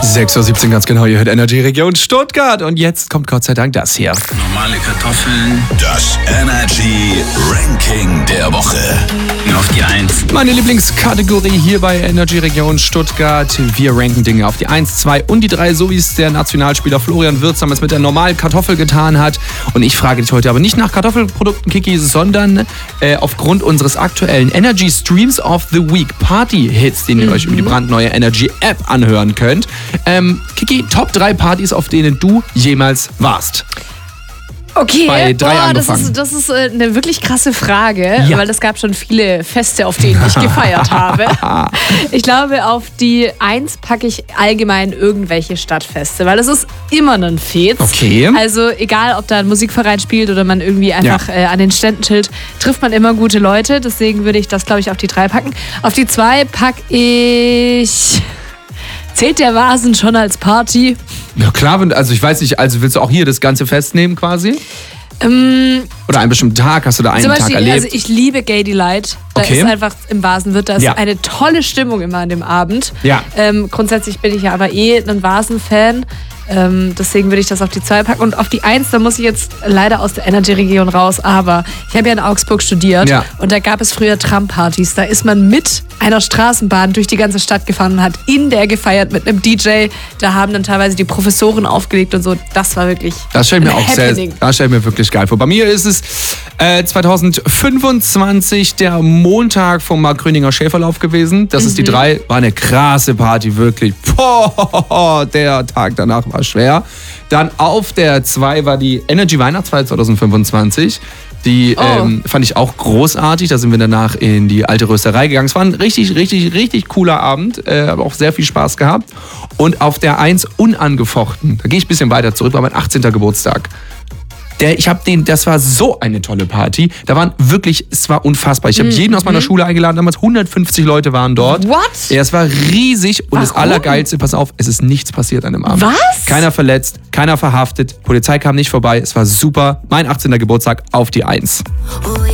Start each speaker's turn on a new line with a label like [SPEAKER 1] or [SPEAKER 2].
[SPEAKER 1] 6:17 Uhr ganz genau, ihr hört Energy Region Stuttgart und jetzt kommt Gott sei Dank das hier.
[SPEAKER 2] Normale Kartoffeln, das Energy Ranking der Woche. Auf die 1.
[SPEAKER 1] Meine Lieblingskategorie hier bei Energy Region Stuttgart. Wir ranken Dinge auf die 1, 2 und die 3, so wie es der Nationalspieler Florian Wirtz damals mit der normalen Kartoffel getan hat. Und ich frage dich heute aber nicht nach Kartoffelprodukten, Kiki, sondern aufgrund unseres aktuellen Energy Streams of the Week Party-Hits, den ihr euch über die brandneue Energy App anhören könnt. Kiki, Top 3 Partys, auf denen du jemals warst.
[SPEAKER 3] Okay,
[SPEAKER 1] Bei 3 angefangen.
[SPEAKER 3] Das ist eine wirklich krasse Frage,
[SPEAKER 1] Ja.
[SPEAKER 3] weil es gab schon viele Feste, auf denen ich gefeiert habe. Ich glaube, auf die 1 packe ich allgemein irgendwelche Stadtfeste, weil das ist immer ein Fez.
[SPEAKER 1] Okay.
[SPEAKER 3] Also egal, ob da ein Musikverein spielt oder man irgendwie einfach an den Ständen chillt, trifft man immer gute Leute. Deswegen würde ich das, glaube ich, auf die 3 packen. Auf die 2 packe ich... Zählt der Vasen schon als Party?
[SPEAKER 1] Ja klar, also ich weiß nicht, also willst du auch hier das ganze festnehmen quasi? Oder einen bestimmten Tag, hast du da einen
[SPEAKER 3] Zum
[SPEAKER 1] Tag
[SPEAKER 3] Beispiel,
[SPEAKER 1] erlebt?
[SPEAKER 3] also ich liebe Gay Delight. Da
[SPEAKER 1] Okay.
[SPEAKER 3] ist einfach im Vasenwirt, da ist
[SPEAKER 1] Ja.
[SPEAKER 3] eine tolle Stimmung immer an dem Abend.
[SPEAKER 1] Ja.
[SPEAKER 3] Grundsätzlich bin ich ja aber ein Vasen-Fan. Deswegen würde ich das auf die 2 packen. Und auf die 1, da muss ich jetzt leider aus der Energy-Region raus. Aber ich habe ja in Augsburg studiert und da gab es früher Trampartys. Da ist man mit einer Straßenbahn durch die ganze Stadt gefahren und hat in der gefeiert mit einem DJ. Da haben dann teilweise die Professoren aufgelegt und so. Das war wirklich
[SPEAKER 1] Das stelle ich mir
[SPEAKER 3] ein
[SPEAKER 1] auch sehr,
[SPEAKER 3] Happening.
[SPEAKER 1] das stelle ich mir wirklich geil vor. Bei mir ist es 2025 der Montag vom Mark-Gröninger Schäferlauf gewesen. Das ist die 3, war eine krasse Party, wirklich. Boah, der Tag danach war schwer. Dann auf der 2 war die Energy Weihnachtsfeier 2025. Die fand ich auch großartig. Da sind wir danach in die alte Rösterei gegangen. Es war ein richtig cooler Abend. Habe auch sehr viel Spaß gehabt. Und auf der 1 unangefochten, da gehe ich ein bisschen weiter zurück, war mein 18. Geburtstag. Das war so eine tolle Party. Da waren wirklich, es war unfassbar. Ich habe jeden aus meiner Schule eingeladen, damals 150 Leute waren dort.
[SPEAKER 3] What?
[SPEAKER 1] Ja, es war riesig und das
[SPEAKER 3] Warum?
[SPEAKER 1] Allergeilste, pass auf, es ist nichts passiert an dem Abend.
[SPEAKER 3] Was?
[SPEAKER 1] Keiner verletzt, keiner verhaftet, Polizei kam nicht vorbei, es war super. Mein 18. Geburtstag auf die 1.
[SPEAKER 4] Oh